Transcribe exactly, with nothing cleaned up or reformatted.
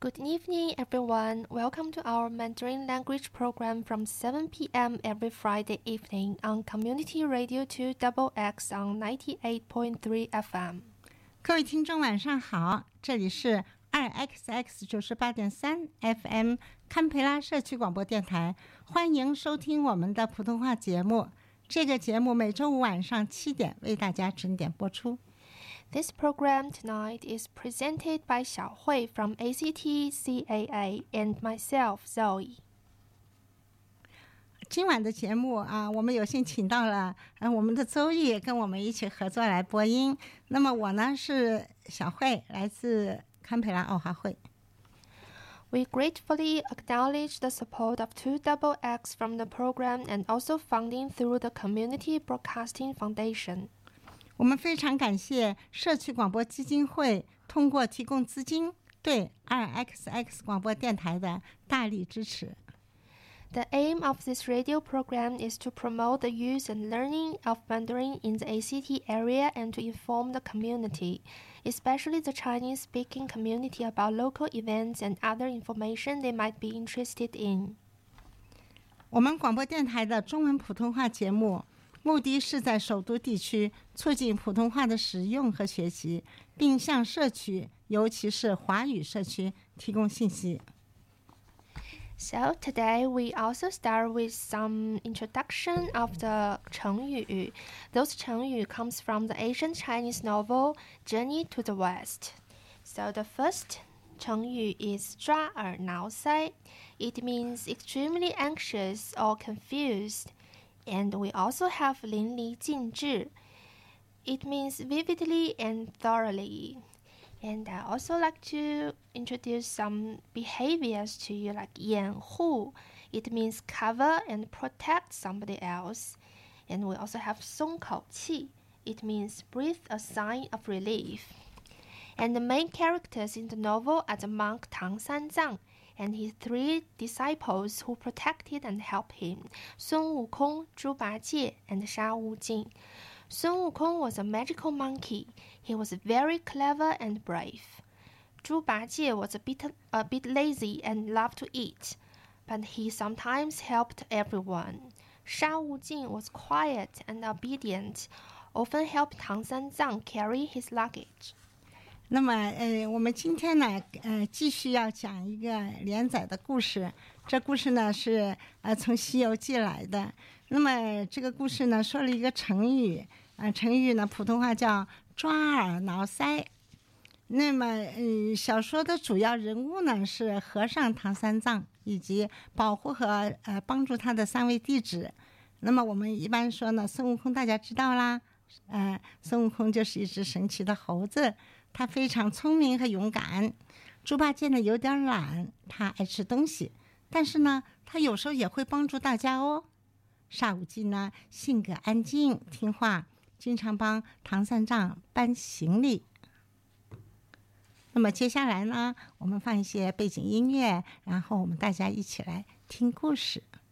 Good evening, everyone. Welcome to our Mandarin language program from seven p.m. every Friday evening on Community Radio two X X on ninety-eight point three F M. 各位听众晚上好，这里是 二 X X 九十八点三 F M 堪培拉社区广播电台，欢迎收听我们的普通话节目。这个节目每周五晚上七点为大家准点播出。 This program tonight is presented by Xiao Hui from A C T C A A and myself, Zoe. 今晚的节目啊，我们有幸请到了、呃、我们的周易跟我们一起合作来播音。那么我呢是小慧，来自堪培拉奥华会。 We gratefully acknowledge the support of two X X from the program and also funding through the Community Broadcasting Foundation. 我们非常感谢社区广播基金会通过提供资金对 二 X X 广播电台的大力支持。 The aim of this radio program is to promote the use and learning of Mandarin in the A C T area and to inform the community, especially the Chinese-speaking community about local events and other information they might be interested in. 我们广播电台的中文普通话节目目的是在首都地区促进普通话的使用和学习，并向社区，尤其是华语社区提供信息。 So today we also start with some introduction of the 成语. Those 成语 comes from the ancient Chinese novel Journey to the West. So the first 成语 is 抓耳挠腮. It means extremely anxious or confused.And we also have 淋漓尽致. It means vividly and thoroughly. And I also like to introduce some behaviors to you, like 掩护. It means cover and protect somebody else. And we also have 松口气. It means breathe a sign of relief. And the main characters in the novel are the monk Tang Sanzang and his three disciples who protected and helped him, Sun Wukong, Zhu Bajie, and Sha Wujing. Sun Wukong was a magical monkey. He was very clever and brave. Zhu Bajie was a bit, a bit lazy and loved to eat, but he sometimes helped everyone. Sha Wujing was quiet and obedient, often helped Tang Sanzang carry his luggage. 那么呃我们今天呢呃继续要讲一个连载的故事。这故事呢是呃从西游记来的。那么这个故事呢说了一个成语，呃成语呢普通话叫抓耳挠腮。那么呃小说的主要人物呢是和尚唐三藏以及保护和呃帮助他的三位弟子。那么我们一般说呢孙悟空大家知道啦，呃孙悟空就是一只神奇的猴子，他非常聪明和勇敢。猪八戒呢有点懒，他爱吃东西，但是呢他有时候也会帮助大家哦。沙悟净呢性格安静听话，经常帮唐三藏搬行李。那么接下来呢我们放一些背景音乐，然后我们大家一起来听故事。